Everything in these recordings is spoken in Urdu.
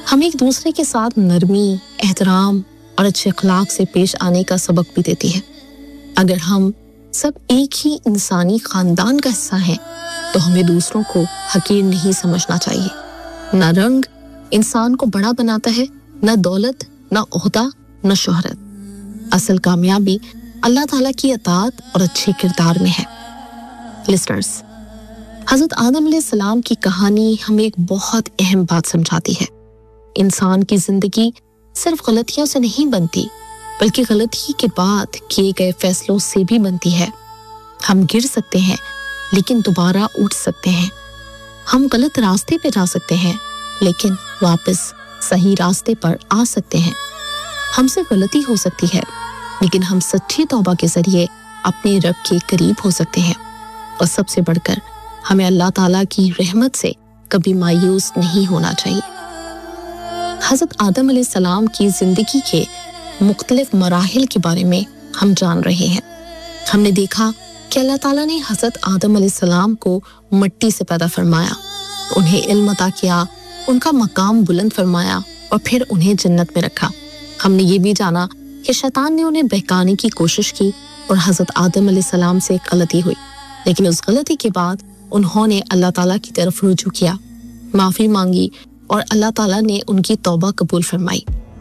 ہمیں ایک دوسرے کے ساتھ نرمی، احترام اور اچھے اخلاق سے پیش آنے کا سبق بھی دیتی ہے۔ اگر ہم سب ایک ہی انسانی خاندان کا حصہ ہیں تو ہمیں دوسروں کو حقیر نہیں سمجھنا چاہیے۔ نہ رنگ انسان کو بڑا بناتا ہے، نہ دولت، نہ عہدہ، نہ شہرت۔ اصل کامیابی اللہ تعالیٰ کی اطاعت اور اچھے کردار میں ہے۔ لسنرز، حضرت آدم علیہ السلام کی کہانی ہمیں ایک بہت اہم بات سمجھاتی ہے۔ انسان کی زندگی صرف غلطیوں سے نہیں بنتی، بلکہ غلطی کے بعد کیے گئے فیصلوں سے بھی بنتی ہے۔ ہم گر سکتے ہیں لیکن دوبارہ اٹھ سکتے ہیں۔ ہم غلط راستے پہ جا سکتے ہیں لیکن واپس صحیح راستے پر آ سکتے ہیں۔ ہم سے غلطی ہو سکتی ہے لیکن ہم سچی توبہ کے ذریعے اپنے رب کے قریب ہو سکتے ہیں۔ اور سب سے بڑھ کر ہمیں اللہ تعالیٰ کی رحمت سے کبھی مایوس نہیں ہونا چاہیے۔ حضرت آدم علیہ السلام کی زندگی کے مختلف مراحل کے بارے میں ہم جان رہے ہیں۔ ہم نے دیکھا کہ اللہ تعالیٰ نے حضرت آدم علیہ السلام کو مٹی سے پیدا فرمایا، انہیں علم عطا کیا، ان کا مقام بلند فرمایا اور پھر انہیں جنت میں رکھا۔ ہم نے یہ بھی جانا کہ شیطان نے انہیں بہکانے کی کوشش کی اور حضرت آدم علیہ السلام سے ایک غلطی ہوئی، لیکن اس غلطی کے بعد انہوں نے اللہ تعالیٰ کی طرف رجوع کیا، معافی مانگی اور اللہ تعالیٰ نے ان کی توبہ قبول فرمائی۔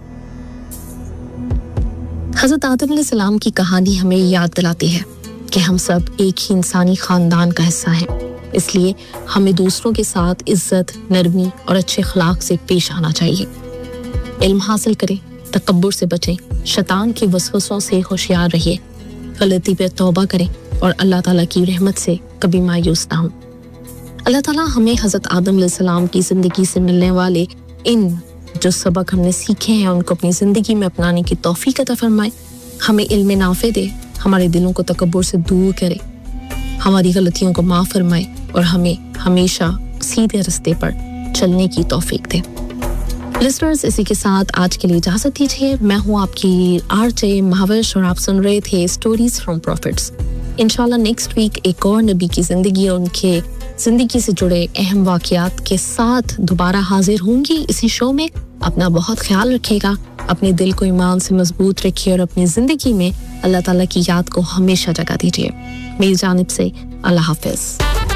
حضرت آدم علیہ السلام کی کہانی ہمیں یاد دلاتی ہے کہ ہم سب ایک ہی انسانی خاندان کا حصہ ہیں، اس لیے ہمیں دوسروں کے ساتھ عزت، نرمی اور اچھے اخلاق سے پیش آنا چاہیے۔ علم حاصل کریں، تکبر سے بچیں، شیطان کے وسوسوں سے ہوشیار رہیے، غلطی پہ توبہ کریں اور اللہ تعالیٰ کی رحمت سے کبھی مایوس نہ ہوں۔ اللہ تعالیٰ ہمیں حضرت آدم علیہ السلام کی زندگی سے ملنے والے ان جو سبق ہم نے سیکھے ہیں ان کو اپنی زندگی میں اپنانے کی توفیق عطا فرمائے، ہمیں علم نافع دے، ہمارے دلوں کو تکبر سے دور کرے، ہماری غلطیوں کو معاف فرمائے اور ہمیں ہمیشہ سیدھے راستے پر چلنے کی توفیق دے۔ لسنرز، اسی کے ساتھ آج کے لیے اجازت دیجیے۔ میں ہوں آپ کی RJ مہاوش اور آپ سن رہے تھے اسٹوریز فرام پروفٹس۔ انشاءاللہ نیکسٹ ویک ایک اور نبی کی زندگی اور ان کے زندگی سے جڑے اہم واقعات کے ساتھ دوبارہ حاضر ہوں گی اسی شو میں۔ اپنا بہت خیال رکھیے گا، اپنے دل کو ایمان سے مضبوط رکھیے اور اپنی زندگی میں اللہ تعالیٰ کی یاد کو ہمیشہ جگہ دیجیے۔ میری جانب سے اللہ حافظ۔